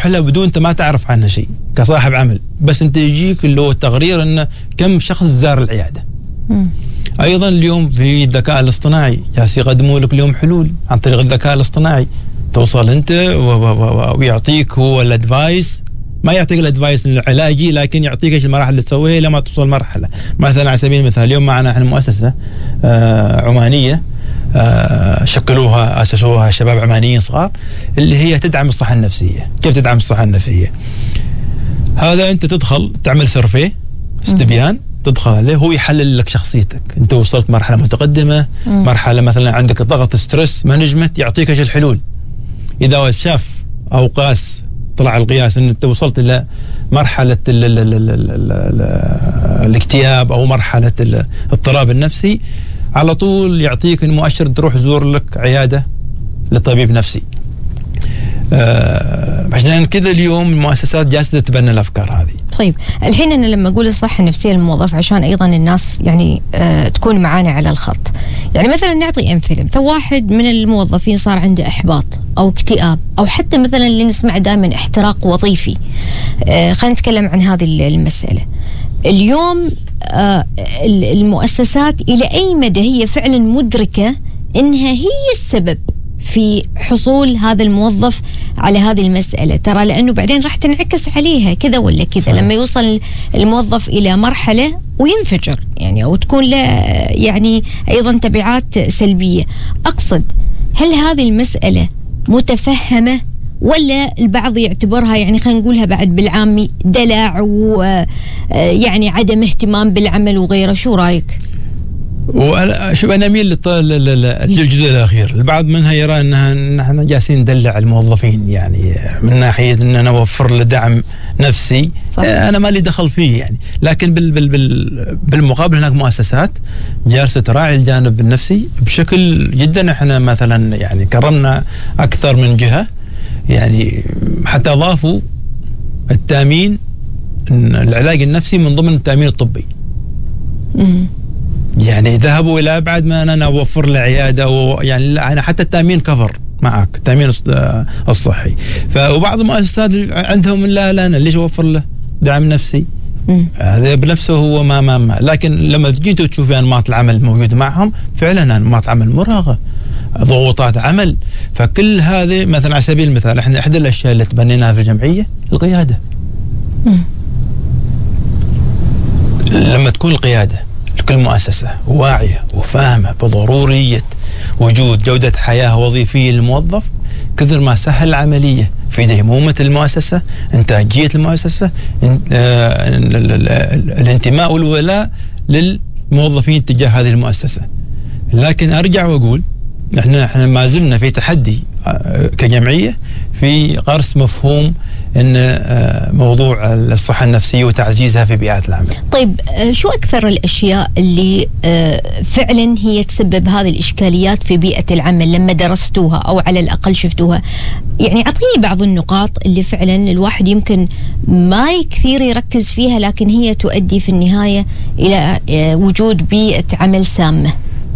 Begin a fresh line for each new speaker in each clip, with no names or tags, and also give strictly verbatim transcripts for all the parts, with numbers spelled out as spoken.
مرحلة بدون أنت ما تعرف عنها شيء كصاحب عمل، بس أنت يجيك اللي هو التقرير أنه كم شخص زار العيادة. م. أيضا اليوم في الذكاء الاصطناعي جالس يقدموا لك اليوم حلول عن طريق الذكاء الاصطناعي، توصل أنت ويعطيك هو الادفايس، ما يعطيك الادفايس العلاجي لكن يعطيك ايش المراحل اللي تسويها لما توصل مرحلة. مثلا على سبيل المثال اليوم معنا احنا مؤسسة آه عمانية آه شكلوها أسسوها شباب عمانيين صغار اللي هي تدعم الصحة النفسية. كيف تدعم الصحة النفسية؟ هذا أنت تدخل تعمل سيرفي استبيان، تدخل عليه هو يحلل لك شخصيتك، أنت وصلت مرحلة متقدمة، م. مرحلة مثلا عندك ضغط ستريس مانجمنت، يعطيك ايش الحلول. إذا شاف أو قاس طلع القياس أن أنت وصلت إلى مرحلة ال ال ال ال ال ال الاكتئاب أو مرحلة الاضطراب النفسي، على طول يعطيك المؤشر تروح زور لك عيادة لطبيب نفسي. آه عشان كذا اليوم المؤسسات جالسة تتبنى الأفكار هذه.
طيب الحين أنا لما أقول الصحة النفسية للموظف عشان أيضا الناس يعني آه تكون معانا على الخط، يعني مثلا نعطي أمثلة، مثلا واحد من الموظفين صار عنده إحباط أو اكتئاب أو حتى مثلا اللي نسمع دائما احتراق وظيفي. آه خلينا نتكلم عن هذه المسألة. اليوم آه المؤسسات إلى أي مدى هي فعلا مدركة إنها هي السبب في حصول هذا الموظف على هذه المسألة؟ ترى لأنه بعدين راح تنعكس عليها كذا ولا كذا لما يوصل الموظف إلى مرحلة وينفجر يعني أو تكون له يعني أيضا تبعات سلبية. أقصد هل هذه المسألة متفهمة ولا البعض يعتبرها يعني خلينا نقولها بعد بالعامي دلع ويعني عدم اهتمام بالعمل وغيره؟ شو رأيك؟
وشوف أنا أميل للجزء الأخير. البعض منها يرى أنها نحن جالسين ندلع الموظفين يعني من ناحية أن نوفر له دعم نفسي. صح. أنا ما لي دخل فيه يعني، لكن بال بال بال بالمقابل هناك مؤسسات جالسة تراعي الجانب النفسي بشكل جدا. احنا مثلا يعني كرمنا أكثر من جهة يعني حتى أضافوا التأمين العلاج النفسي من ضمن التأمين الطبي. م- يعني ذهبوا إلى أبعد ما أنا أوفر له عيادة ويعني أنا حتى التأمين كفر معك التأمين الصحي. فوبعض المؤسسات عندهم لا لا أنا ليش أوفر له دعم نفسي؟ هذا بنفسه هو ما ما ما لكن لما جيتوا تشوفوا أنماط العمل موجود معهم فعلا أنماط عمل مرهقة، ضغوطات عمل. فكل هذه مثلا على سبيل المثال احنا إحدى الأشياء اللي تبنيناها في الجمعية القيادة. م. لما تكون القيادة كل مؤسسة واعية وفاهمة بضرورية وجود جودة حياة وظيفية للموظف، كثر ما سهل العملية في ديمومة المؤسسة، إنتاجية المؤسسة، الانتماء والولاء للموظفين تجاه هذه المؤسسة. لكن أرجع وأقول احنا احنا ما زلنا في تحدي كجمعية في غرس مفهوم ان موضوع الصحة النفسية وتعزيزها في بيئات العمل.
طيب شو أكثر الأشياء اللي فعلا هي تسبب هذه الإشكاليات في بيئة العمل لما درستوها أو على الأقل شفتوها؟ يعني أعطيني بعض النقاط اللي فعلا الواحد يمكن ما كثير يركز فيها لكن هي تؤدي في النهاية إلى وجود بيئة عمل سامة.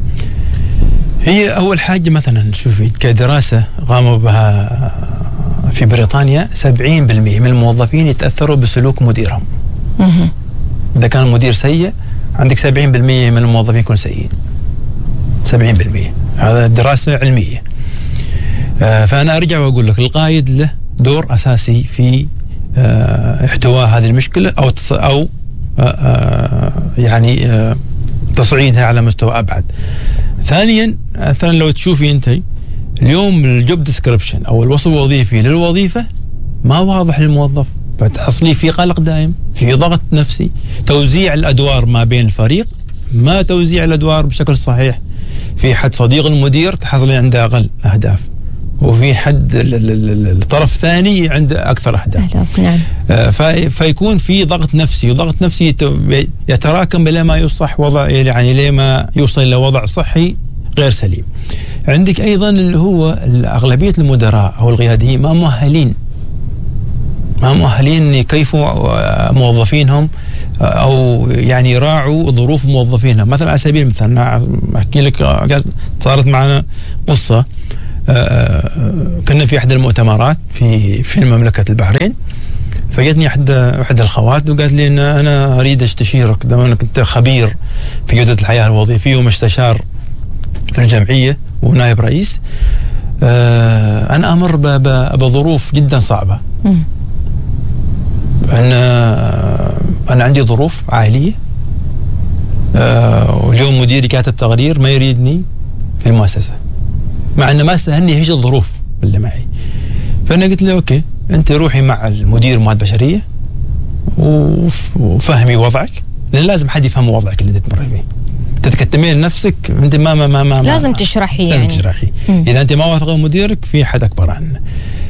هي أول حاجة مثلا شوفي كدراسة قاموا بها في بريطانيا سبعين بالمئة من الموظفين يتأثروا بسلوك مديرهم. إذا كان المدير سيء عندك سبعين بالمئة من الموظفين يكونوا سيئين. سبعين بالمئة هذا دراسة علمية. آه فأنا أرجع وأقول لك القائد له دور أساسي في آه احتواء هذه المشكلة أو تص أو آه آه يعني آه تصعيدها على مستوى أبعد. ثانيا مثلا لو تشوفي أنت اليوم الجوب ديسكريبشن أو الوصف الوظيفي للوظيفة ما واضح للموظف، فتحصلي في قلق دائم، في ضغط نفسي، توزيع الأدوار ما بين الفريق ما توزيع الأدوار بشكل صحيح. في حد صديق المدير تحصلي عنده أقل أهداف، وفي حد الطرف الثاني عنده أكثر أهداف.
نعم.
فيكون في ضغط نفسي، وضغط نفسي يتراكم إلى ما يصح وضع يعني إلى ما يوصل إلى وضع صحي غير سليم. عندك أيضا اللي هو أغلبية المدراء أو القياديين ما مؤهلين ما مؤهلين يكيفوا موظفينهم أو يعني يراعوا ظروف موظفينهم. مثلا على سبيل المثال أحكي لك صارت معنا قصة آه كنا في احدى المؤتمرات في في مملكه البحرين، فجتني احد احد الخوات وقالت لي ان انا اريد استشيرك، دام انك انت خبير في جوده الحياه الوظيفيه ومستشار في الجمعيه ونائب رئيس. آه انا امر بظروف جدا صعبه. انا انا عندي ظروف عائليه، آه واليوم مديري كاتب تقرير ما يريدني في المؤسسه، مع انه ما سهلني ايش الظروف اللي معي. فانا قلت له اوكي، انت روحي مع المدير موارد بشريه وفهمي وضعك، لان لازم حد يفهم وضعك اللي انت تمر فيه. تتكتمين نفسك، انت ما ما ما, ما
لازم تشرحي
لازم
يعني.
تشرحي. اذا انت ما واثقه مديرك في حد اكبر عنه.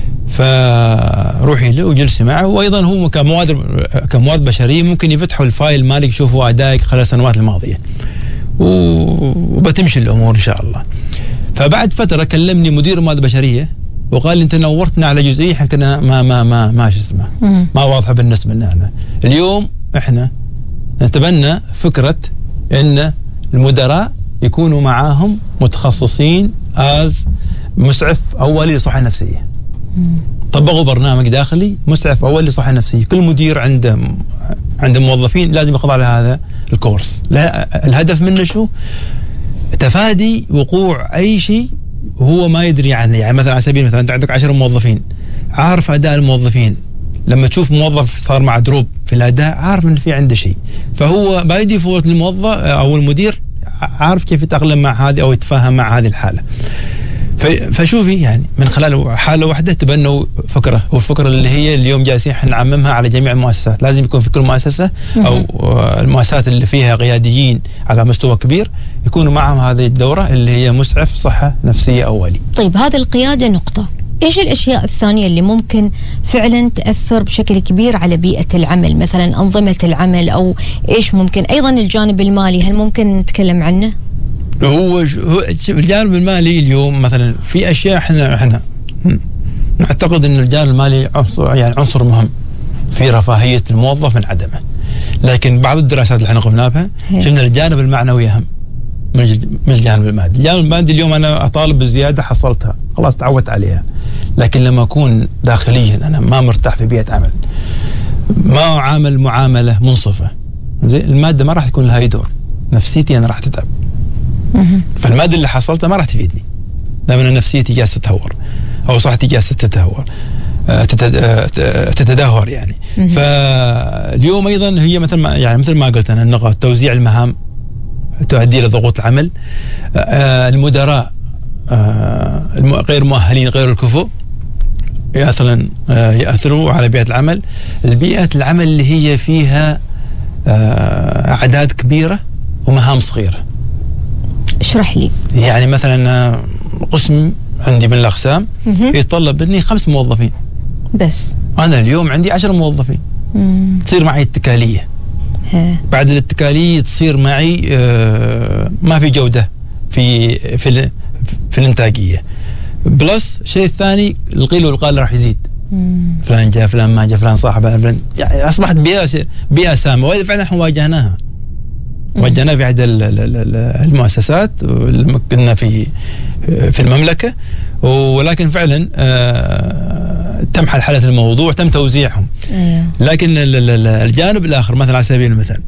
فروحي له وجلسي معه، وايضا هو كموارد كموارد بشريه ممكن يفتحوا الفايل مالك يشوفوا ادائك خلال السنوات الماضيه. وبتمشي الامور ان شاء الله. فبعد فتره كلمني مدير موارد بشريه وقال لي انت نورتنا على جزئيه احنا كنا ما ما ما ما شو اسمه ما واضحه بالنسبه لنا. اليوم احنا نتبنى فكره ان المدراء يكونوا معاهم متخصصين از مسعف اولي للصحه النفسيه. طبقوا برنامج داخلي مسعف اولي للصحه النفسيه، كل مدير عنده عنده موظفين لازم يخضع لهذا الكورس. الهدف منه شو؟ تفادي وقوع اي شيء وهو ما يدري عنه. يعني مثلا على سبيل المثال انت عندك عشرة موظفين، عارف اداء الموظفين، لما تشوف موظف صار مع دروب في الاداء عارف ان في عنده شيء، فهو باي ديفولت الموظف او المدير عارف كيف يتاقلم مع هذه او يتفاهم مع هذه الحاله. فشوفي يعني من خلال حاله واحده تبنوا فكره، والفكره اللي هي اليوم جالسين احنا نعممها على جميع المؤسسات. لازم يكون في كل مؤسسه او المؤسسات اللي فيها قياديين على مستوى كبير يكونوا معهم هذه الدوره اللي هي مسعف صحه نفسيه اولي.
طيب هذه القياده نقطه، ايش الاشياء الثانيه اللي ممكن فعلا تاثر بشكل كبير على بيئه العمل، مثلا انظمه العمل، او ايش ممكن ايضا الجانب المالي، هل ممكن نتكلم عنه؟
هو الجانب المالي اليوم مثلا في اشياء احنا احنا نعتقد ان الجانب المالي عنصر يعني عنصر مهم في رفاهيه الموظف من عدمه، لكن بعض الدراسات اللي احنا قمنا بها شفنا الجانب المعنوي اهم من الجانب المادي. الجانب المادي اليوم انا اطالب بالزياده حصلتها خلاص تعودت عليها، لكن لما اكون داخليا انا ما مرتاح في بيئه عمل، ما اعامل معامله منصفه، زين الماده ما راح تكون لها دور، نفسيتي انا راح تتعب. فالماده اللي حصلتها ما راح تفيدني لما انا نفسيتي جالسه تتهور او صحتي جالسه تتهور تتدهور يعني. فاليوم ايضا هي مثل ما يعني مثل ما قلت انا النقاط توزيع المهام تؤدي الى ضغوط العمل، المدراء غير مؤهلين غير الكفؤ مثلا ياثروا على بيئه العمل، البيئه العمل اللي هي فيها اعداد كبيره ومهام صغيره.
اشرح لي.
يعني مثلا قسم عندي من الاقسام يتطلب مني خمس موظفين
بس، انا
اليوم عندي عشر موظفين. مم. تصير معي اتكاليه. ها. بعد الاتكاليه تصير معي آه ما في جوده في في في الانتاجيه. بلس الشيء الثاني القيل والقال راح يزيد. مم. فلان جاء فلان ما جاء فلان صاحب فلان، يعني اصبحت بيئه بيئه سامه، وهذه فعلا احنا واجهناها. واجهناها في عدة المؤسسات اللي كنا في في المملكه، ولكن فعلا تم حل الموضوع، تم توزيعهم. لكن الجانب الاخر مثلا على سبيل المثال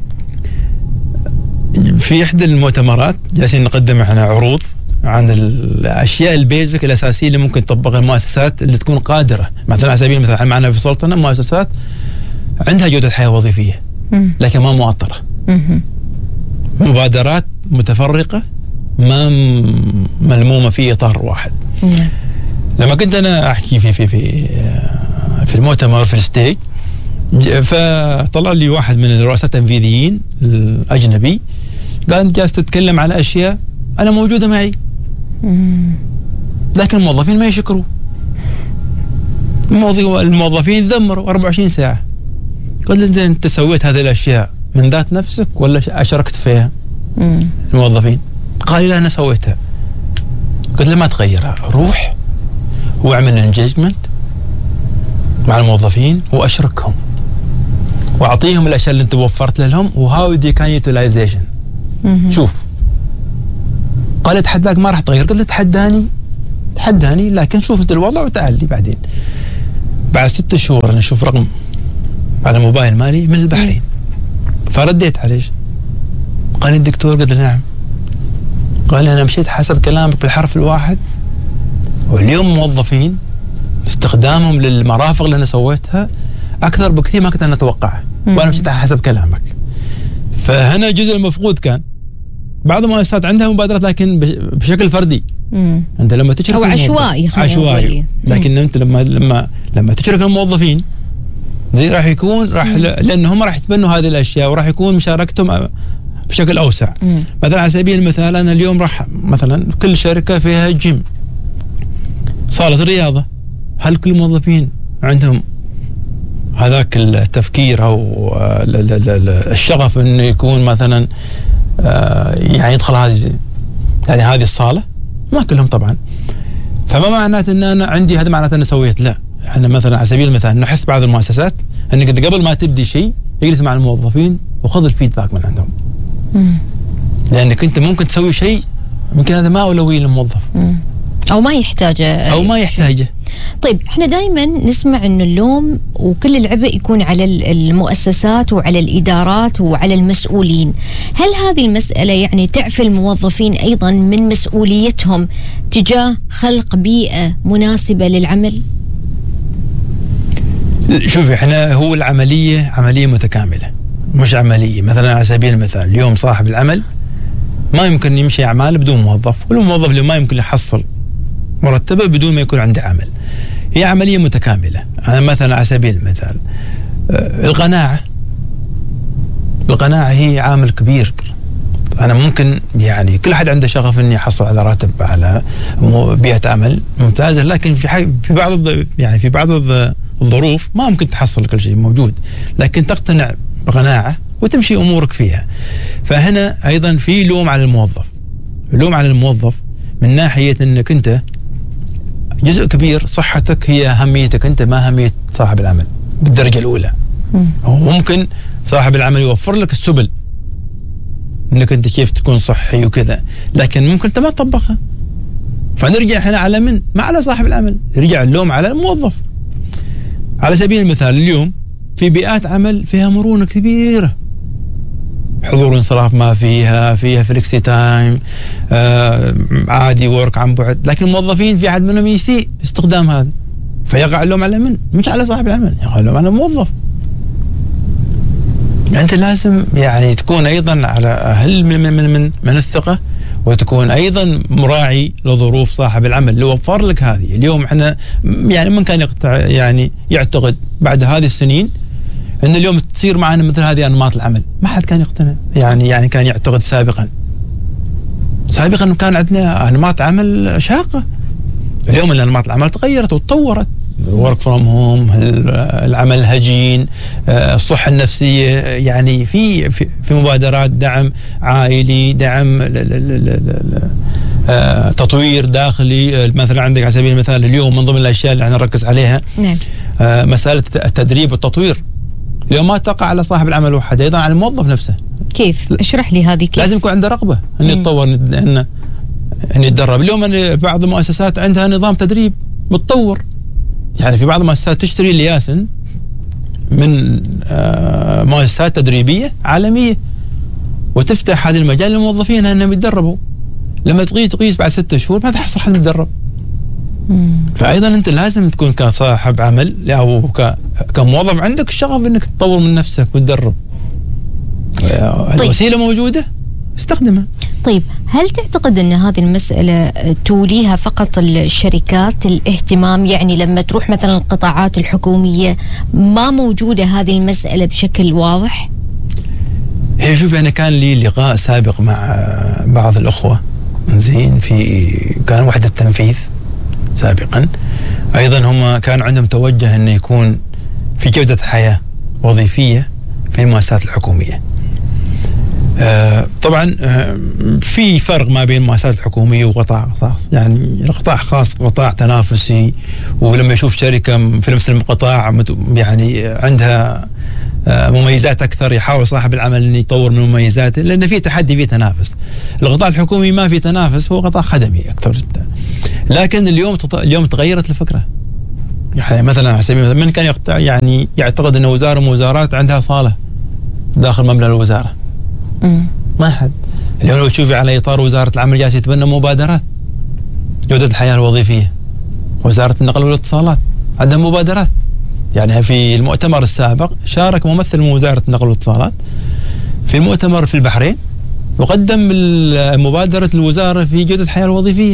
في احدى المؤتمرات جالسين نقدم احنا عروض عن الاشياء البيزك الاساسيه اللي ممكن تطبقها المؤسسات اللي تكون قادره. مثلا على سبيل المثال معنا في سلطنه مؤسسات عندها جوده حياه وظيفيه لكن ما مؤطره، مبادرات متفرقه ما ملمومه في اطار واحد. لما كنت انا احكي في في في في المؤتمر في الستيج، فطلع لي واحد من الرؤساء التنفيذيين الاجنبي قال انت جالس تتكلم على اشياء انا موجوده معي لكن الموظفين ما يشكروا، الموظفين ذمروا أربعة وعشرين ساعه. قلت زين انت سويت هذه الاشياء من ذات نفسك ولا اشركت فيها مم. الموظفين؟ قال لا انا سويتها. قلت له ما تغيرها، روح واعمل انجيجمنت مع الموظفين واشركهم واعطيهم الاشياء اللي انت وفرت لهم وهاو دي كان يوتيلايزيشن. شوف قال اتحداك ما راح تغير. قلت له تحداني تحداني، لكن شوف انت الوضع وتعال لي بعدين. بعد ستة شهور انا اشوف رقم على موبايل مالي من البحرين، فرديت عليه. قال لي الدكتور، قلت له نعم. قال لي انا مشيت حسب كلامك بالحرف الواحد، واليوم موظفين استخدامهم للمرافق اللي انا سويتها اكثر بكثير ما كنت انا اتوقعه، وانا مشيت حسب كلامك. فهنا جزء المفقود كان بعض المؤسسات عندها مبادرات لكن بشكل فردي. مم. انت لما تشرك
او عشوائي
عشوائي لكن انت لما لما لما تشرك الموظفين زي راح يكون راح لان هم راح يتبنوا هذه الاشياء وراح يكون مشاركتهم بشكل اوسع. مم. مثلا على سبيل المثال انا اليوم راح مثلا كل شركه فيها جيم، صاله رياضه، هل كل الموظفين عندهم هذاك التفكير او الشغف انه يكون مثلا يعني يدخل هذه يعني هذه الصاله؟ ما كلهم طبعا. فما معناته ان انا عندي هذا معناته انا سويت، لا. احنا مثلا على سبيل المثال نحث بعض المؤسسات انك انت قبل ما تبدي شيء اجلس مع الموظفين وخذ الفيدباك من عندهم. مم. لانك انت ممكن تسوي شيء ممكن هذا ما اولويه للموظف.
مم. او ما يحتاجه
او ما يحتاجه.
طيب احنا دائما نسمع انه اللوم وكل العبء يكون على المؤسسات وعلى الادارات وعلى المسؤولين، هل هذه المسألة يعني تعفي الموظفين ايضا من مسؤوليتهم تجاه خلق بيئة مناسبة للعمل؟
شوفي احنا هو العملية عملية متكاملة، مش عملية مثلا على سبيل المثال اليوم صاحب العمل ما يمكن يمشي اعماله بدون موظف، والموظف اللي ما يمكن يحصل مرتبه بدون ما يكون عنده عمل. هي عملية متكاملة. أنا مثلا على سبيل المثال القناعة القناعة هي عامل كبير. أنا ممكن يعني كل حد عنده شغف إنه يحصل على راتب على بيئة عمل ممتازة، لكن في في بعض يعني في بعض الظروف ما ممكن تحصل كل شيء موجود، لكن تقتنع بقناعة وتمشي أمورك فيها. فهنا أيضا في لوم على الموظف، اللوم على الموظف من ناحية إنك أنت جزء كبير صحتك هي أهميتك أنت، ما أهمية صاحب العمل بالدرجة الأولى. وممكن صاحب العمل يوفر لك السبل إنك أنت كيف تكون صحي وكذا، لكن ممكن أنت ما تطبقها. فنرجع هنا على من؟ ما على صاحب العمل، يرجع اللوم على الموظف. على سبيل المثال اليوم في بيئات عمل فيها مرونة كبيرة، حضور وانصراف ما فيها، فيها فليكسي تايم، آه عادي ورك عن بعد، لكن الموظفين في أحد منهم يسيء استخدام هذا، فيقع اللوم على من؟ مش على صاحب العمل، يقع اللوم على الموظف. أنت لازم يعني تكون أيضا على أهل من من من, من الثقة، وتكون أيضا مراعي لظروف صاحب العمل اللي وفر لك هذه. اليوم احنا يعني من كان يقطع يعني يعتقد بعد هذه السنين ان اليوم تصير معنا مثل هذه انماط العمل؟ ما حد كان يقتنع، يعني يعني كان يعتقد سابقا سابقا كان عندنا انماط عمل شاقه. اليوم انماط العمل تغيرت وتطورت، ورك فروم هوم، العمل الهجين، الصحه النفسيه، يعني في في, في مبادرات دعم عائلي، دعم تطوير داخلي. مثلا عندك على سبيل المثال اليوم من ضمن الاشياء اللي احنا نركز عليها نعم. مساله التدريب والتطوير. اليوم ما تقع على صاحب العمل وحده، ايضا على الموظف نفسه.
كيف؟ اشرح لي هذه كيف.
لازم يكون عنده رغبه انه يتطور، انه انه يتدرب. اليوم بعض المؤسسات عندها نظام تدريب متطور، يعني في بعض المؤسسات تشتري لياسن من مؤسسات تدريبيه عالميه وتفتح هذا المجال للموظفين انهم يتدربوا. لما تقيس تقيس بعد ستة شهور ما تحصل حد متدرب. فايضا انت لازم تكون كصاحب عمل او كموظف عندك الشغف انك تطور من نفسك وتدرب. طيب. الوسيله موجوده استخدمها.
طيب هل تعتقد ان هذه المساله توليها فقط الشركات الاهتمام؟ يعني لما تروح مثلا القطاعات الحكوميه ما موجوده هذه المساله بشكل واضح؟
هي شوف انا كان لي لقاء سابق مع بعض الاخوه زين في كان وحده تنفيذ سابقا، ايضا هم كان عندهم توجه انه يكون في جوده حياه وظيفيه في المؤسسات الحكوميه. آه طبعا آه في فرق ما بين المؤسسات الحكوميه وقطاع خاص، يعني القطاع خاص قطاع تنافسي، ولما يشوف شركه في نفس القطاع يعني عندها آه مميزات اكثر يحاول صاحب العمل انه يطور من مميزاته، لان في تحدي في تنافس. القطاع الحكومي ما في تنافس، هو قطاع خدمي اكثر. لكن اليوم اليوم تغيرت الفكره. يعني مثلا على سبيل المثال من كان يقطع يعني يعتقد ان وزاره من وزارات عندها صاله داخل مبنى الوزاره؟
مم.
ما حد. اليوم لو تشوفي على اطار وزاره العمل جالس يتبنى مبادرات جوده الحياه الوظيفيه. وزاره النقل والاتصالات عندها مبادرات. يعني في المؤتمر السابق شارك ممثل من وزاره النقل والاتصالات في المؤتمر في البحرين وقدم مبادره الوزاره في جوده الحياه الوظيفيه.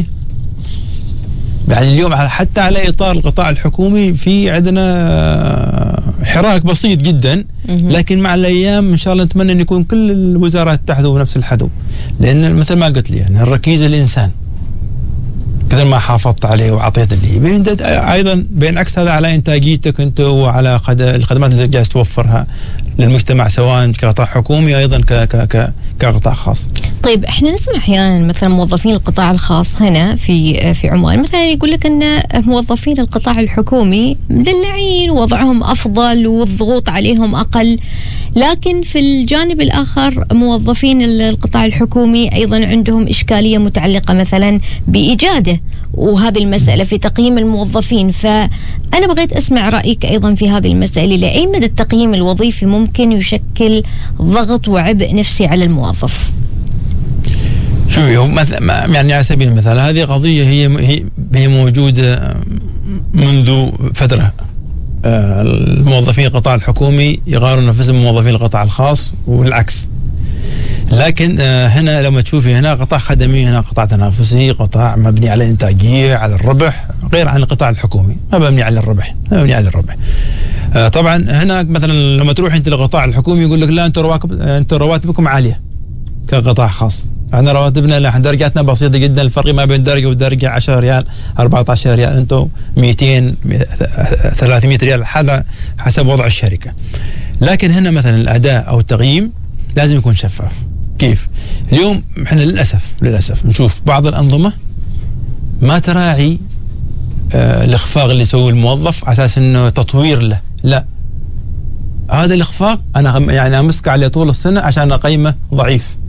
يعني اليوم حتى على اطار القطاع الحكومي في عندنا حراك بسيط جدا، لكن مع الايام ان شاء الله نتمنى ان يكون كل الوزارات تحذو بنفس الحذو، لان مثل ما قلت لي يعني الركيزه الانسان كثر ما حافظت عليه وعطيت اللي ايضا بينعكس هذا على انتاجيتك انت وعلى الخدمات اللي جالس توفرها للمجتمع سواء كقطاع حكومي ايضا ك ك كقطاع خاص.
طيب احنا نسمع احيانا مثلا موظفين القطاع الخاص هنا في في عمان مثلا يقول لك ان موظفين القطاع الحكومي مدلعين ووضعهم افضل والضغوط عليهم اقل، لكن في الجانب الاخر موظفين القطاع الحكومي ايضا عندهم اشكاليه متعلقه مثلا باجاده وهذه المساله في تقييم الموظفين. فانا بغيت اسمع رايك ايضا في هذه المساله، لاي مدى التقييم الوظيفي ممكن يشكل ضغط وعبء نفسي على الموظف؟
شوفي هو يعني على سبيل المثال هذه قضيه هي هي موجوده منذ فتره. الموظفين القطاع الحكومي يغارون نفسهم موظفين القطاع الخاص والعكس. لكن هنا لما تشوفي هنا قطاع خدمي، هنا قطاع تنافسي، قطاع مبني على الانتاجيه على الربح، غير عن القطاع الحكومي ما مبني على الربح، ما مبني على الربح. طبعا هناك مثلا لما تروح انت للقطاع الحكومي يقول لك لا انتم رواتب انتم رواتبكم عاليه كقطاع خاص. احنا رواتبنا لا درجاتنا بسيطه جدا، الفرق ما بين درجه ودرجه عشرة ريال أربعة عشر ريال، انتم مئتين ثلاثمئة ريال، هذا حسب وضع الشركه. لكن هنا مثلا الاداء او التقييم لازم يكون شفاف. كيف؟ اليوم احنا للاسف للاسف نشوف بعض الانظمه ما تراعي آه الاخفاق اللي يسويه الموظف على اساس انه تطوير له، لا هذا الاخفاق انا يعني امسك عليه طول السنه عشان اقيمه ضعيف.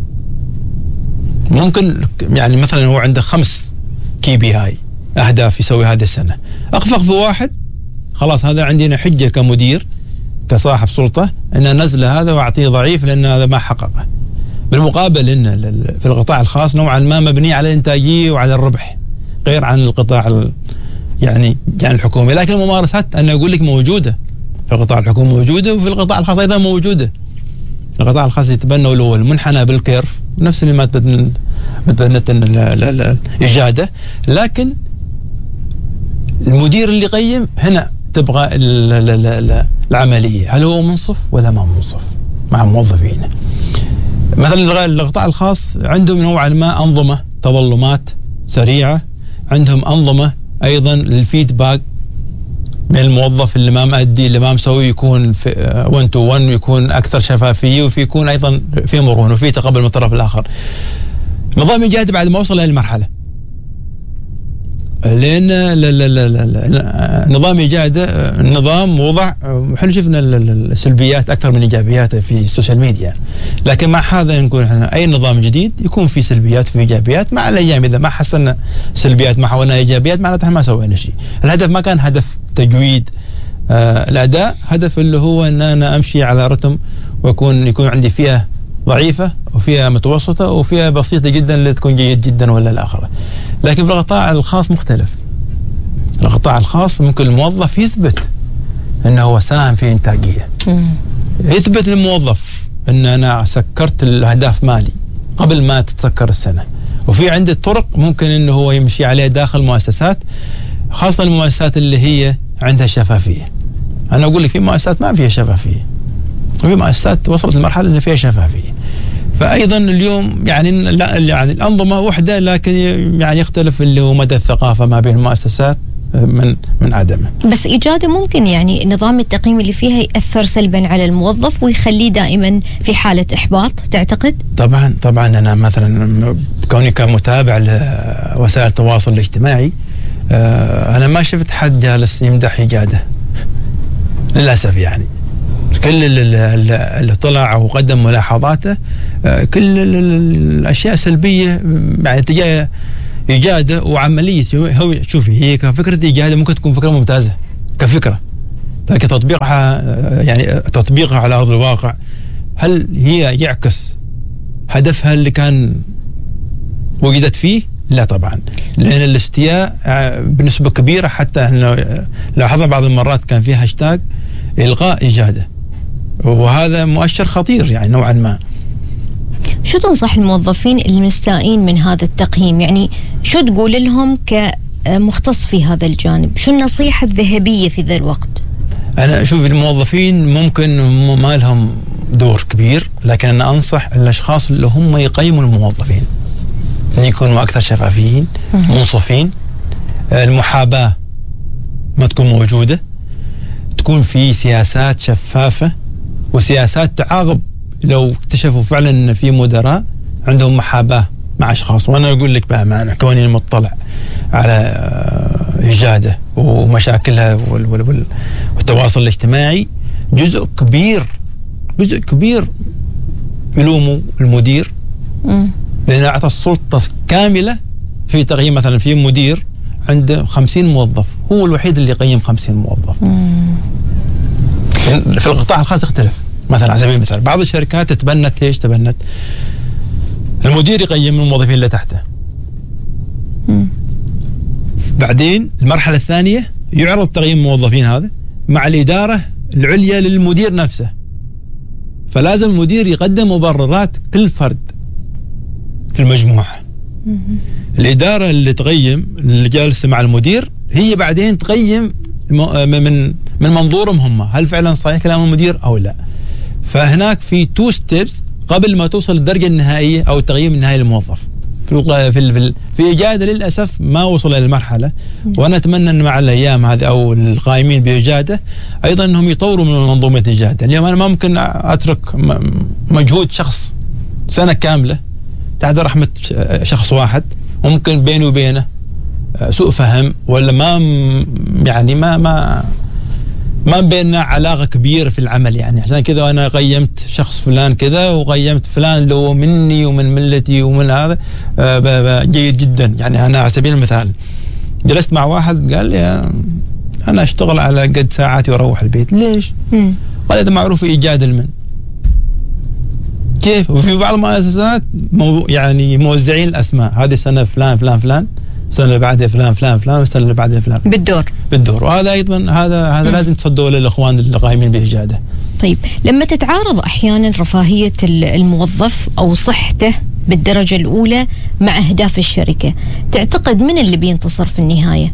ممكن يعني مثلا هو عنده خمس كي بي هاي اهداف يسوي هذه السنه، اخفق في واحد خلاص هذا عندنا حجه كمدير كصاحب سلطه ان انزل هذا واعطيه ضعيف لان هذا ما حققه. بالمقابل ان في القطاع الخاص نوعا ما مبني على الانتاجيه وعلى الربح غير عن القطاع يعني يعني الحكومي. لكن الممارسات انا اقول لك موجوده في القطاع الحكومي موجوده وفي القطاع الخاص ايضا موجوده. القطاع الخاص يتبنوا له المنحنى بالكيرف نفس اللي ما تبنت الاجاده، لكن المدير اللي يقيم هنا تبغى العمليه هل هو منصف ولا ما منصف مع موظفينه. مثلا القطاع الخاص عندهم نوعا ما انظمه تظلمات سريعه، عندهم انظمه ايضا للفيدباك من الموظف اللي ما مادي اللي ما مسوي يكون في واحد تو واحد ويكون اكثر شفافيه وفي يكون ايضا في مرونه وفي تقبل من الطرف الاخر. نظام ايجاد بعد ما وصل لهذه المرحله لان لا لا لا لا نظام ايجاده نظام وضع احنا شفنا السلبيات اكثر من ايجابياته في السوشيال ميديا، لكن مع هذا نقول احنا اي نظام جديد يكون في سلبيات وفي ايجابيات. مع الايام اذا ما حسنا سلبيات ما حولنا ايجابيات معناتها ما سوينا شيء. الهدف ما كان هدف تجويد آه الاداء، هدف اللي هو ان انا امشي على رتم ويكون يكون عندي فيها ضعيفه وفيها متوسطه وفيها بسيطه جدا اللي تكون جيد جدا ولا الاخره. لكن في القطاع الخاص مختلف. القطاع الخاص ممكن الموظف يثبت انه هو ساهم في انتاجيه. يثبت للموظف ان انا سكرت الاهداف مالي قبل ما تتسكر السنه. وفي عنده طرق ممكن انه هو يمشي عليها داخل مؤسسات، خاصه المؤسسات اللي هي عندها شفافيه. انا اقول لك في مؤسسات ما فيها شفافيه، وفي مؤسسات وصلت لمرحله ان فيها شفافيه. فايضا اليوم يعني لا يعني الانظمه وحده، لكن يعني يختلف اللي هو مدى الثقافه ما بين المؤسسات من من عدمه.
بس ايجاده ممكن يعني نظام التقييم اللي فيها ياثر سلبا على الموظف ويخليه دائما في حاله احباط، تعتقد؟
طبعا طبعا انا مثلا كوني كمتابع لوسائل التواصل الاجتماعي انا ما شفت حد جالس يمدح ايجاده للاسف. يعني كل اللي طلع وقدم ملاحظاته كل الاشياء سلبيه يعني تجاه إجادة وعملية. هو شوفي، هي كفكرة إجادة ممكن تكون فكرة ممتازة كفكرة، لكن تطبيقها يعني تطبيقها على أرض الواقع هل هي يعكس هدفها اللي كان وجدت فيه؟ لا طبعا، لأن الاستياء بنسبة كبيرة، حتى احنا لاحظنا بعض المرات كان فيها هاشتاج إلغاء إجادة، وهذا مؤشر خطير يعني نوعا ما.
شو تنصح الموظفين المستائين من هذا التقييم؟ يعني شو تقول لهم كمختص في هذا الجانب؟ شو النصيحة الذهبية في ذا الوقت؟
أنا أشوف الموظفين ممكن ما لهم دور كبير، لكن أنا أنصح الأشخاص اللي هم يقيموا الموظفين أن يكونوا أكثر شفافيين منصفين. المحاباة ما تكون موجودة، تكون في سياسات شفافة وسياسات تعاقب لو اكتشفوا فعلا أن في مدراء عندهم محاباة مع أشخاص. وأنا أقول لك بأمانة كوني مطلع على إجادة ومشاكلها والتواصل الاجتماعي، جزء كبير جزء كبير يلوموا المدير لأنه أعطى السلطة كاملة في تقييم. مثلا في مدير عنده خمسين موظف، هو الوحيد اللي يقيم خمسين موظف. مم. في القطاع الخاص يختلف. مثلا على سبيل المثال بعض الشركات تبنت ايش تبنت المدير يقيم الموظفين اللي تحته. مم. بعدين المرحلة الثانية يعرض تقييم الموظفين هذا مع الإدارة العليا للمدير نفسه، فلازم المدير يقدم مبررات كل فرد في المجموعة. مم. الإدارة اللي تقيم اللي جالسة مع المدير هي بعدين تقيم من من منظورهم هم هل فعلا صحيح كلام المدير أو لا. فهناك في تو ستيبس قبل ما توصل للدرجة النهائية أو التقييم النهائي للموظف. في في في إجادة للأسف ما وصل إلى المرحلة، وأنا أتمنى أن مع الأيام هذه أو القائمين بإجادة أيضا أنهم يطوروا من منظومة إجادة. اليوم أنا ما ممكن أترك مجهود شخص سنة كاملة تحت رحمة شخص واحد، وممكن بيني وبينه سوء فهم ولا ما يعني ما ما ما بيننا علاقة كبيرة في العمل. يعني عشان كذا أنا قيمت شخص فلان كذا وقيمت فلان لو مني ومن ملتي ومن هذا جيد جدا. يعني أنا على سبيل المثال جلست مع واحد قال لي أنا أشتغل على قد ساعاتي وأروح البيت. ليش؟ مم. قال هذا معروف إيجاد المن. كيف؟ وفي بعض المؤسسات مو يعني موزعين الأسماء، هذه السنة فلان فلان فلان، السنة اللي بعدها فلان فلان فلان، والسنة اللي بعدها فلان
بالدور
بالدور. وهذا أيضا هذا هذا م. لازم تصدوا للإخوان اللي قايمين بإجادة.
طيب لما تتعارض أحيانا رفاهية الموظف أو صحته بالدرجة الأولى مع أهداف الشركة، تعتقد من اللي بينتصر في النهاية؟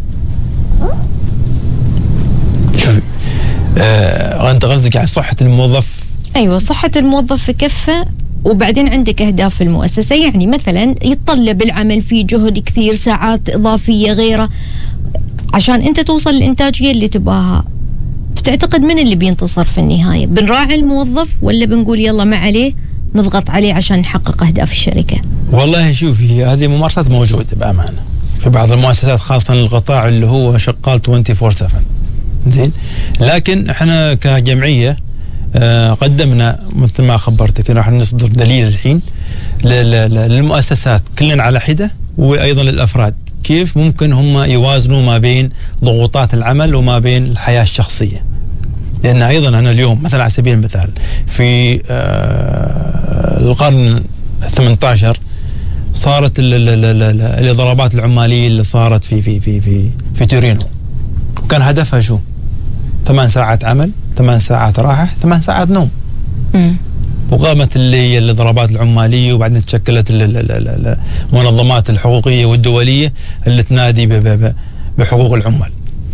شوفي آه، أنت قصدك على صحة الموظف؟
أيوة، صحة الموظف في كفة، وبعدين عندك أهداف المؤسسة. يعني مثلا يتطلب العمل فيه جهد كثير، ساعات إضافية غيره، عشان أنت توصل للإنتاجية اللي تباها. تعتقد من اللي بينتصر في النهاية؟ بنراعي الموظف ولا بنقول يلا ما عليه نضغط عليه عشان نحقق أهداف الشركة؟
والله شوفي هذه ممارسات موجودة بأمانة في بعض المؤسسات، خاصة القطاع اللي هو شغال أربعة وعشرين سبعة. زين، لكن احنا كجمعية آه قدمنا مثل ما خبرتك راح نصدر دليل الحين للمؤسسات كلنا على حدة، وأيضا للأفراد كيف ممكن هم يوازنوا ما بين ضغوطات العمل وما بين الحياة الشخصية. لأن أيضا أنا اليوم مثلا على سبيل المثال في آه القرن الثامن عشر صارت الإضرابات العمالية اللي صارت في في في في في تورينو، وكان هدفها شو؟ ثمان ساعات عمل، ثمان ساعات راحة، ثمان ساعات نوم. م. وقامت اللي هي الإضرابات العمالية، وبعدين تشكلت المنظمات الحقوقية والدولية اللي تنادي بحقوق العمال.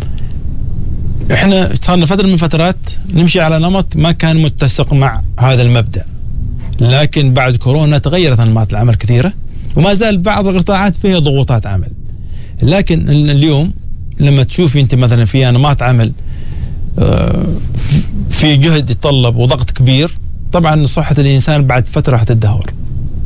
احنا صارنا فترة من فترات نمشي على نمط ما كان متسق مع هذا المبدأ، لكن بعد كورونا تغيرت أنماط العمل كثيرة، وما زال بعض القطاعات فيها ضغوطات عمل. لكن اليوم لما تشوفي انت مثلا في انماط عمل في جهد يتطلب وضغط كبير، طبعا صحة الإنسان بعد فترة راح تتدهور،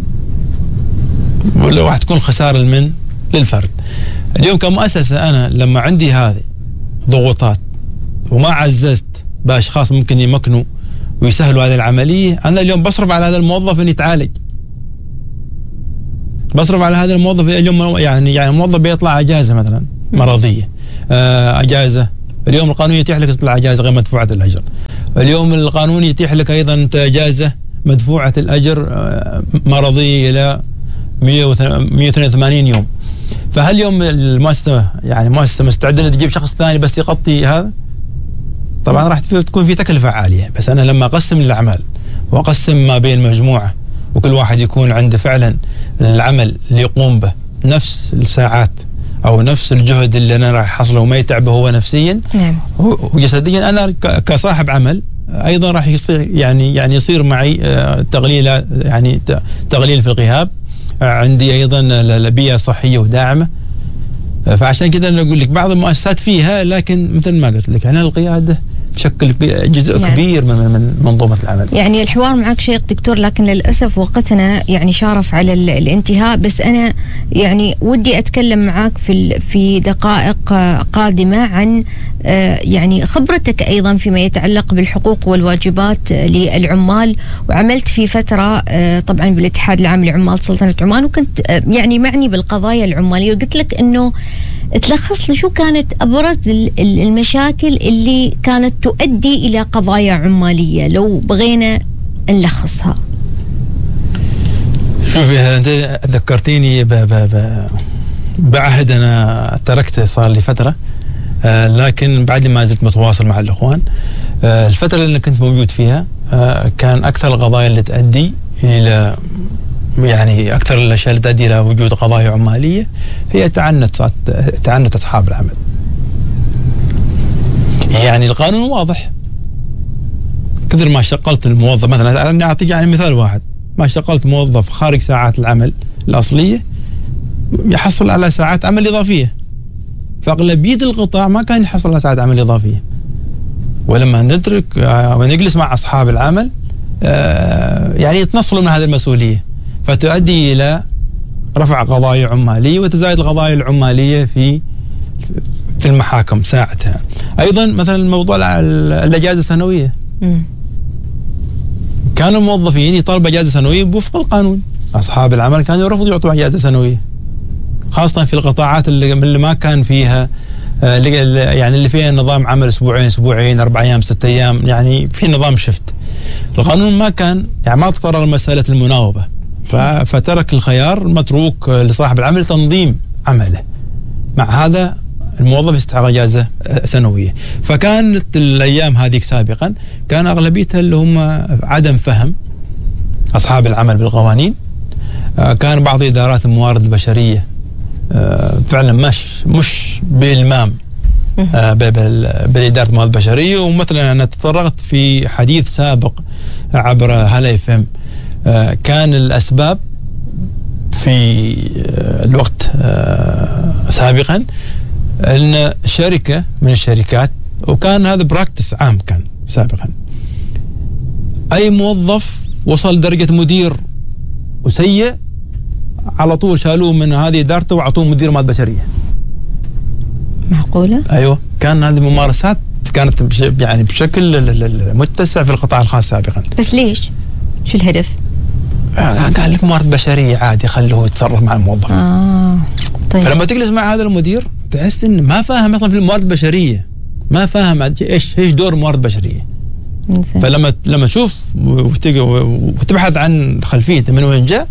ولا راح تكون خسارة المن للفرد. اليوم كمؤسسة أنا لما عندي هذه ضغوطات وما عززت بأشخاص ممكن يمكنوا ويسهلوا هذه العملية، أنا اليوم بصرف على هذا الموظف أن يتعالج، بصرف على هذا الموظف اليوم. يعني يعني موظف بيطلع اجازه مثلا مرضيه، اجازه اليوم القانون يتيح لك تطلع اجازه غير مدفوعه الاجر. اليوم القانون يتيح لك ايضا انت اجازه مدفوعه الاجر مرضيه الى مئة واثنين وثمانين يوم. فهل اليوم المؤسسه يعني مؤسسه مستعده انها تجيب شخص ثاني بس يغطي هذا؟ طبعا راح تكون في تكلفه عاليه. بس انا لما اقسم الاعمال واقسم ما بين مجموعه وكل واحد يكون عنده فعلا العمل اللي يقوم به نفس الساعات او نفس الجهد اللي انا راح احصله وما يتعبه هو نفسيا
نعم.
وجسديا، انا كصاحب عمل ايضا راح يصير يعني يعني يصير معي تقليل يعني تقليل في الغياب، عندي ايضا بيئه صحيه وداعمه. فعشان كذا انا اقول لك بعض المؤسسات فيها، لكن مثل ما قلت لك هنا القياده تشكل جزء يعني كبير من من منظومه العمل.
يعني الحوار معك شيق دكتور، لكن للاسف وقتنا يعني شارف على الانتهاء. بس انا يعني ودي اتكلم معك في في دقائق قادمه عن يعني خبرتك ايضا فيما يتعلق بالحقوق والواجبات للعمال، وعملت في فتره طبعا بالاتحاد العام لعمال سلطنه عمان، وكنت يعني معني بالقضايا العماليه، وقلت لك انه تلخص لي شو كانت أبرز المشاكل اللي كانت تؤدي إلى قضايا عمالية لو بغينا نلخصها.
شوفي أنت ذكرتيني ب ب ب بعهد أنا تركته صار لي فترة، آه لكن بعد ما زلت متواصل مع الإخوان. آه الفترة اللي كنت موجود فيها آه كان أكثر القضايا اللي تؤدي إلى يعني أكثر الأشياء اللي تؤدي إلى وجود قضايا عمالية هي تعنت تعنت أصحاب العمل. يعني القانون واضح، كثر ما شغلت الموظف مثلا، أنا أعطيك يعني مثال واحد، ما شغلت موظف خارج ساعات العمل الأصلية يحصل على ساعات عمل إضافية، فأغلبية القطاع ما كان يحصل على ساعات عمل إضافية. ولما ندرك ونجلس مع أصحاب العمل يعني يتنصلوا من هذه المسؤولية، فتؤدي إلى رفع قضايا عمالية وتزايد القضايا العمالية في في المحاكم ساعتها. أيضا مثلا موضوع الأجازة السنوية، كانوا الموظفين يطالبوا أجازة سنوية بوفق القانون، أصحاب العمل كانوا يرفضوا يعطوا أجازة سنوية، خاصة في القطاعات اللي, اللي ما كان فيها يعني اللي فيها نظام عمل أسبوعين أسبوعين أربع أيام ست أيام، يعني في نظام شفت. القانون ما كان يعني ما تطرق مسألة المناوبة، فترك الخيار متروك لصاحب العمل تنظيم عمله. مع هذا الموظف يستحق اجازه سنويه. فكانت الايام هذيك سابقا كان اغلبيتها اللي هم عدم فهم اصحاب العمل بالقوانين. كان بعض ادارات الموارد البشريه فعلا مش مش بالمام باداره الموارد البشريه. ومثلا انا تطرقت في حديث سابق عبر هلا اف ام، كان الأسباب في الوقت سابقا أن شركة من الشركات، وكان هذا براكتس عام كان سابقا، أي موظف وصل درجة مدير وسيء على طول شالوه من هذه إدارته وعطوه مدير موارد بشرية.
معقولة؟
أيوة، كان هذه ممارسات كانت يعني بشكل متسع في القطاع الخاص سابقا.
بس ليش؟ شو الهدف؟
قال لك موارد بشريه عادي خلوه يتصرف مع الموظف.
آه طيب.
فلما تجلس مع هذا المدير تحس انه ما فاهم اصلا في الموارد البشريه، ما فاهم ايش ايش دور الموارد البشريه.
إنسان.
فلما لما تشوف وتبحث عن خلفيته من وين جاء،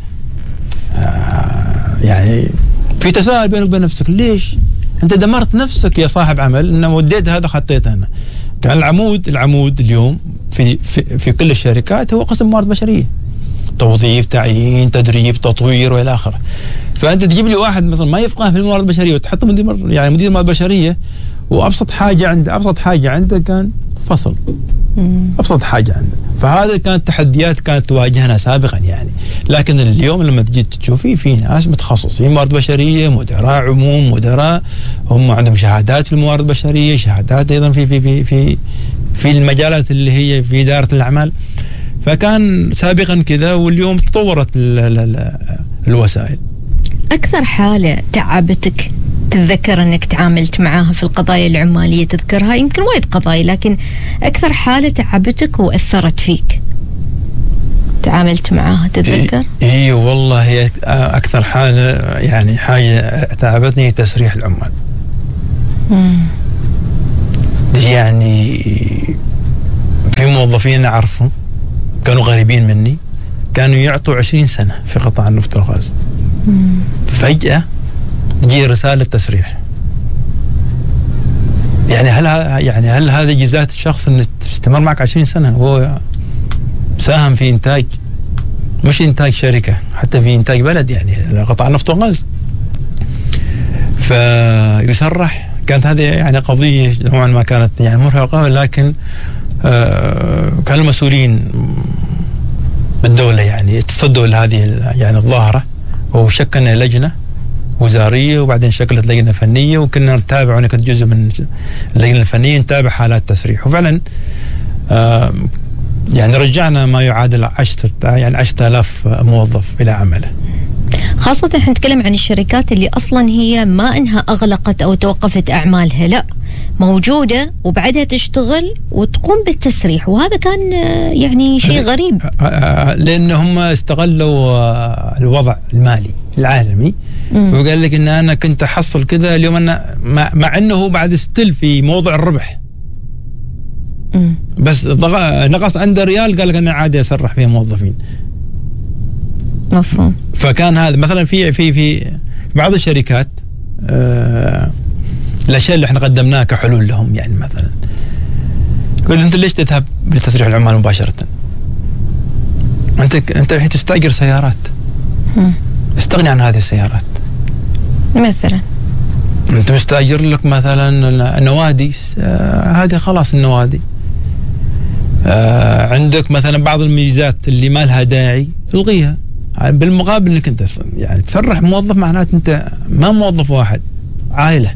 آه يعني في تساؤل بينك وبين نفسك، ليش انت دمرت نفسك يا صاحب عمل انه وديت هذا خطيته هنا؟ كان العمود العمود اليوم في في, في كل الشركات هو قسم موارد بشريه، توظيف تعيين تدريب تطوير والى اخره. فانت تجيب لي واحد مثلا ما يفقه في الموارد البشريه وتحطه مدير يعني مدير موارد بشريه، وابسط حاجه عنده ابسط حاجه عنده كان فصل. مم. ابسط حاجه عنده. فهذا كانت تحديات كانت تواجهنا سابقا يعني. لكن اليوم لما تجي تشوفي في ناس متخصصين موارد بشريه، مدراء عموم، مدراء هم عندهم شهادات في الموارد البشريه، شهادات ايضا في في في في في المجالات اللي هي في اداره الاعمال. فكان سابقا كذا، واليوم تطورت ال ال ال الوسائل.
أكثر حالة تعبتك تتذكر أنك تعاملت معاها في القضايا العمالية تذكرها؟ يمكن وايد قضايا، لكن أكثر حالة تعبتك وأثرت فيك تعاملت معاها تتذكر؟
اي والله هي اكثر حاله يعني حاجه تعبتني تسريح العمال.
مم.
يعني في موظفين اعرفهم كانوا غريبين مني، كانوا يعطوا عشرين سنه في قطاع النفط والغاز. فجاه تجي رساله تسريح. يعني هل يعني هل هذا جزاء الشخص انه استمر معك عشرين سنه؟ هو ساهم في انتاج، مش انتاج شركه، حتى في انتاج بلد يعني قطاع النفط والغاز. فيسرح. كانت هذه يعني قضيه نوعا ما كانت يعني مرهقه، لكن آه كانوا المسؤولين بالدوله يعني تصدوا لهذه يعني الظاهره، وشكلنا لجنه وزاريه، وبعدين شكلت لجنه فنيه، وكنا نتابع، وانا كنت جزء من اللجنه الفنيه نتابع حالات تسريح. وفعلا آه يعني رجعنا ما يعادل عشرة يعني عشرة آلاف موظف الى عمله.
خاصة احنا نتكلم عن الشركات اللي اصلا هي ما انها اغلقت او توقفت اعمالها، لا موجودة وبعدها تشتغل وتقوم بالتسريح، وهذا كان يعني شيء غريب.
لان هم استغلوا الوضع المالي العالمي، وقال لك ان انا كنت احصل كذا اليوم، انا مع, مع انه بعد ستيل في موضع الربح.
مم.
بس نقص عنده ريال، قال لك انا عادي اسرح فيها موظفين.
مفهوم.
فكان هذا مثلا في في في بعض الشركات آه الاشياء اللي احنا قدمناها كحلول لهم، يعني مثلا يقول انت ليش تذهب لتسريح العمال مباشره؟ انت انت الحين تستاجر سيارات.
مم.
استغني عن هذه السيارات.
مثلا
انت مستاجر لك مثلا نوادي، آه هذه خلاص النوادي. آه عندك مثلا بعض الميزات اللي ما لها داعي الغيها، بالمقابل انك انت يعني تسرح موظف، معناته انت ما موظف واحد، عائله.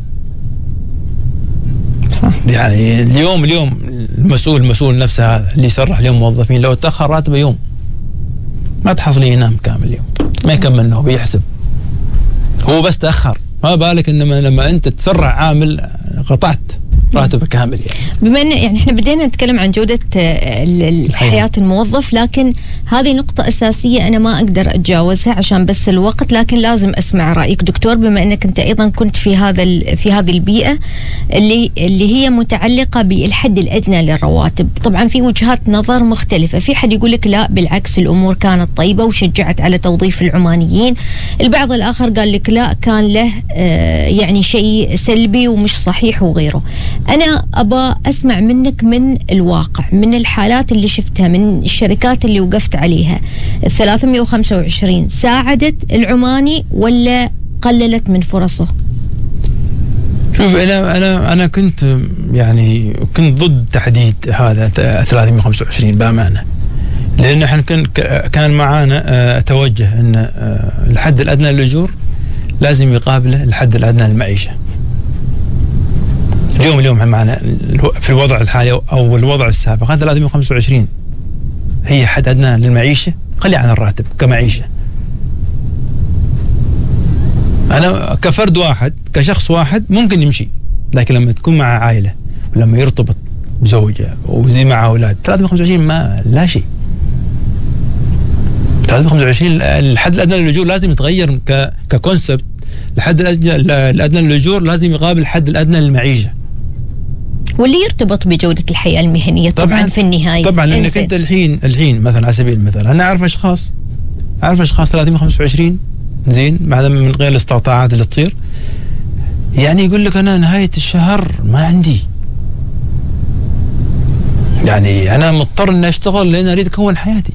صح. يعني
اليوم اليوم المسؤول المسؤول نفسه هذا اللي يسرح اليوم موظفين، لو تاخر راتبه يوم ما تحصل ينام كامل اليوم، ما يكمل له بيحسب، هو بس تاخر، ما بالك انما لما انت تسرع عامل قطعت راتبه كامل. يعني
بما ان يعني احنا بدينا نتكلم عن جوده حياه الموظف، لكن هذه نقطه اساسيه انا ما اقدر اتجاوزها عشان بس الوقت، لكن لازم اسمع رايك دكتور، بما انك انت ايضا كنت في هذا في هذه البيئه اللي اللي هي متعلقه بالحد الادنى للرواتب. طبعا في وجهات نظر مختلفه، في حد يقول لك لا بالعكس الامور كانت طيبه وشجعت على توظيف العمانيين، البعض الاخر قال لك لا كان له آه يعني شيء سلبي ومش صحيح وغيره. أنا أبى أسمع منك من الواقع، من الحالات اللي شفتها، من الشركات اللي وقفت عليها، ثلاثمئة وخمسة وعشرين ساعدت العماني ولا قللت من فرصه؟
شوف أنا أنا أنا كنت يعني كنت ضد تحديد هذا ثلاثمئة وخمسة وعشرين بأمانة، لأن احنا كان كان معانا أتوجه أن الحد الأدنى للأجور لازم يقابله الحد الأدنى للمعيشة. اليوم اليوم معنا في الوضع الحالي او الوضع السابق هذا ثلاثمئة وخمسة وعشرين هي حد ادنى للمعيشه، خلي عن الراتب كمعيشه. انا كفرد واحد كشخص واحد ممكن يمشي، لكن لما تكون مع عائله ولما يرتبط بزوجه وزي مع اولاد ثلاثمئة وخمسة وعشرين ما لا شيء. ثلاثمئة وخمسة وعشرين الحد الادنى للاجور لازم يتغير ك ككونسبت. الحد الادنى للاجور لازم يقابل الحد الادنى للمعيشه،
واللي يرتبط بجودة الحياة المهنية طبعا, طبعا في النهاية.
طبعا لأنك أنت الحين الحين مثلا على سبيل المثال أنا أعرف أشخاص أعرف أشخاص ثلاثمئة وخمسة وعشرين زين بعد من غير الاستقطاعات اللي تصير، يعني يقول لك أنا نهاية الشهر ما عندي، يعني أنا مضطر إني أشتغل لأن أريد أكون حياتي.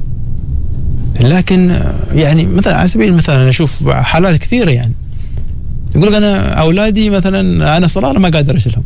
لكن يعني مثلا على سبيل المثال أنا أشوف حالات كثيرة، يعني يقول لك أنا أولادي مثلا أنا صراحة ما قادر أشيلهم.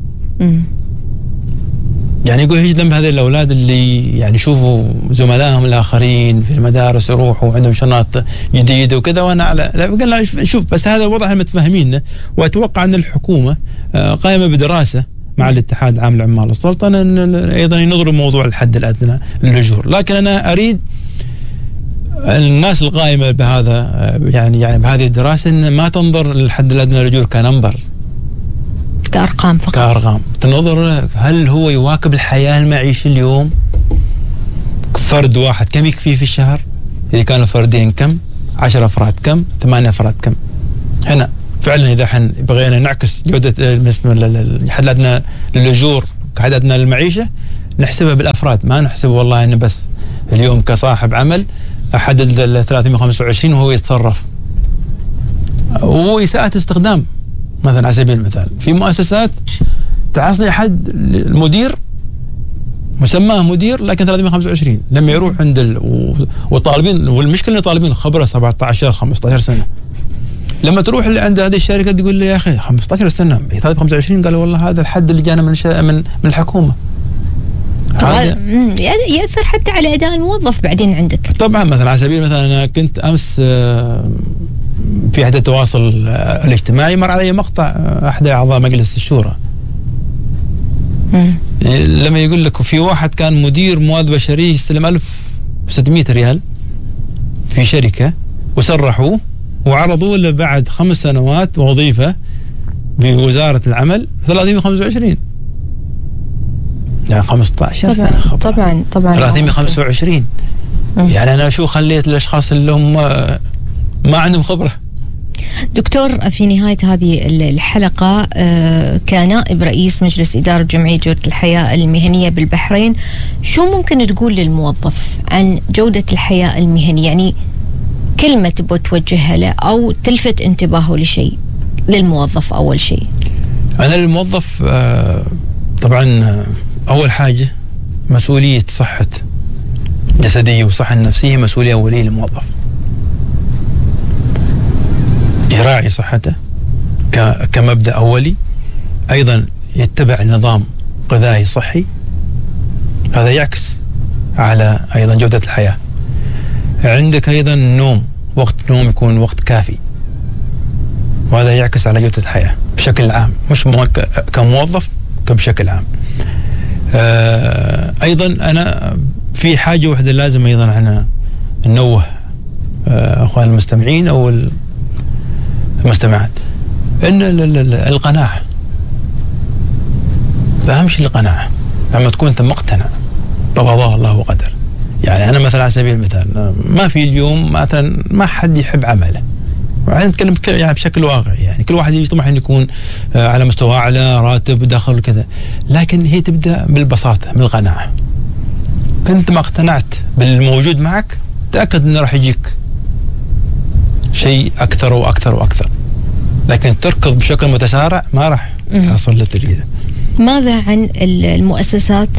يعني يقول ايش ذنب هذه الاولاد اللي يعني يشوفوا زملائهم الاخرين في المدارس يروحوا عندهم شنط جديده وكذا، وانا على لا قال لا شوف بس هذا الوضع احنا متفاهمينه، واتوقع ان الحكومه قائمه بدراسه مع الاتحاد العام للعمال السلطنه ايضا ينظروا موضوع الحد الادنى للاجور. لكن انا اريد الناس القائمه بهذا يعني يعني بهذه الدراسه ان ما تنظر للحد الادنى للاجور كنمبرز،
كأرقام فقط،
كأرقام تنظر هل هو يواكب الحياة المعيشة اليوم. فرد واحد كم يكفي في الشهر؟ إذا كانوا فردين كم؟ عشر أفراد كم؟ ثمانية أفراد كم؟ هنا فعلا إذا حن بغينا نعكس جودة الحد الأدنى للأجور كحد أدنى للمعيشة نحسبها بالأفراد، ما نحسب والله إنه بس اليوم كصاحب عمل أحدد ال ثلاثمائة وخمسة وعشرين وهو يتصرف. وإساءة استخدام مثلا على سبيل المثال في مؤسسات تعصي أحد المدير مسماه مدير لكن ثلاثمائة وخمسة وعشرين لما يروح عند ال... وطالبين، والمشكلة طالبين خبرة سبعة عشر خمسة عشر سنة. لما تروح عند هذه الشركة تقول لي يا أخي خمسة عشر سنة ثلاثمائة وخمسة وعشرين، قالوا والله هذا الحد اللي جانا من شا... من من الحكومة.
يأثر حتى على أداء الموظف بعدين عندك.
طبعا مثلا على سبيل مثلا أنا كنت أمس في أحد التواصل الاجتماعي مر علي مقطع أحد أعضاء مجلس الشورى لما يقول لك في واحد كان مدير موارد بشرية يستلم ألف وستمائة ريال في شركة وسرحوه وعرضوا له بعد خمس سنوات وظيفة بوزارة العمل ثلاثمائة وخمسة وعشرين، يعني خمسة عشر
طبعًا
سنة خبرة.
طبعا طبعا
ثلاثمائة وخمسة وعشرين يعني أنا شو خليت الأشخاص اللي هم ما عندهم خبرة.
دكتور، في نهاية هذه الحلقة كنائب رئيس مجلس إدارة جمعية جودة الحياة المهنية بالبحرين، شو ممكن تقول للموظف عن جودة الحياة المهنية؟ يعني كلمة تبغى توجهها له أو تلفت انتباهه لشيء للموظف. أول شيء
أنا للموظف طبعا أول حاجة مسؤولية صحة جسدية وصحة نفسية مسؤولية أولية للموظف، يراعي صحته كمبدأ أولي، أيضا يتبع نظام غذائي صحي، هذا يعكس على أيضا جودة الحياة. عندك أيضا النوم، وقت نوم يكون وقت كافي، وهذا يعكس على جودة الحياة بشكل عام، مش كموظف كبشكل عام. أيضا أنا في حاجة واحدة لازم أيضا أنا ننوه أخوان المستمعين أو المستمعات، إن القناعة أهم شيء. القناعة لما تكون أنت مقتنع بقضاء الله وقدر. يعني أنا مثلا على سبيل المثال ما في اليوم مثلا ما حد يحب عمله، وعندنا نتكلم يعني بشكل واقعي، يعني كل واحد يطمح أن يكون على مستوى أعلى، راتب ودخل وكذا، لكن هي تبدأ بالبساطة، من القناعة. كنت ما اقتنعت بالموجود معك تأكد أنه راح يجيك شيء أكثر وأكثر وأكثر، لكن تركض بشكل متسارع ما راح تحصل اللي تريده.
ماذا عن المؤسسات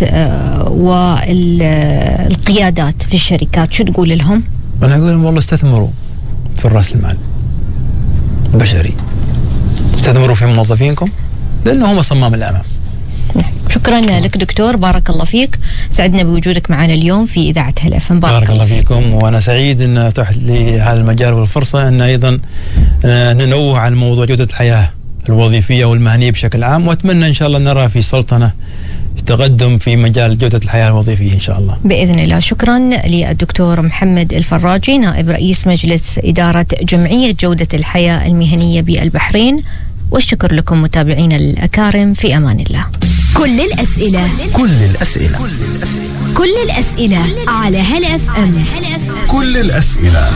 والقيادات في الشركات، شو تقول لهم؟
أنا أقول لهم والله استثمروا في الرأس المال البشري، استثمروا في موظفينكم لأنه هم صمام الأمام.
شكرا لك دكتور، بارك الله فيك، سعدنا بوجودك معنا اليوم في إذاعة هلا إف إم.
بارك, بارك الله فيكم، وأنا سعيد أن أتاح لي هذا المجال والفرصة أن أيضا ننوه عن موضوع جودة الحياة الوظيفية والمهنية بشكل عام، وأتمنى إن شاء الله نرى في سلطنة تقدم في مجال جودة الحياة الوظيفية إن شاء الله
بإذن الله. شكرا للدكتور محمد الفراجي، نائب رئيس مجلس إدارة جمعية جودة الحياة المهنية بالبحرين، والشكر لكم متابعينا الأكارم، في أمان الله.
كل الأسئلة
كل الأسئلة
كل الأسئلة على هلا إف إم.
كل الأسئلة.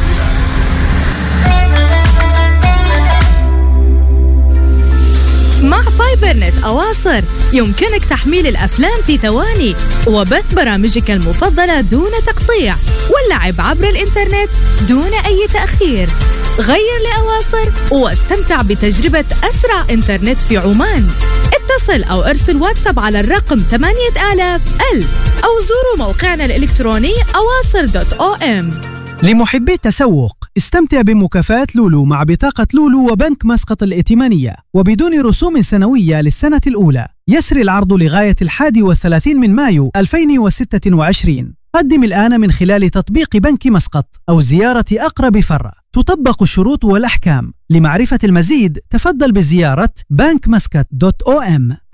مع فايبرنت أواصر يمكنك تحميل الأفلام في ثواني وبث برامجك المفضلة دون تقطيع واللعب عبر الإنترنت دون أي تأخير. غير لأواصر واستمتع بتجربة أسرع إنترنت في عمان. اتصل أو ارسل واتساب على الرقم ثمانية آلاف ألف أو زوروا موقعنا الإلكتروني أواصر دوت أو إم.
لمحبي التسوق، استمتع بمكافآت لولو مع بطاقة لولو وبنك مسقط الائتمانية وبدون رسوم سنوية للسنة الأولى. يسري العرض لغاية الحادي والثلاثين من مايو ألفين وستة وعشرين. قدم الآن من خلال تطبيق بنك مسقط أو زيارة أقرب فرع. تطبق الشروط والأحكام. لمعرفة المزيد تفضل بزيارة بنك مسقط دوت أو إم.